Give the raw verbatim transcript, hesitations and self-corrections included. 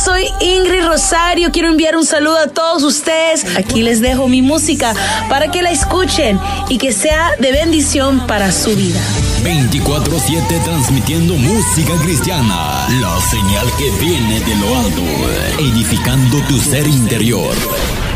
soy Ingrid Rosario. Quiero enviar un saludo a todos ustedes. Aquí les dejo mi música para que la escuchen y que sea de bendición para su vida. veinticuatro siete transmitiendo música cristiana. La señal que viene de lo alto, edificando tu ser interior.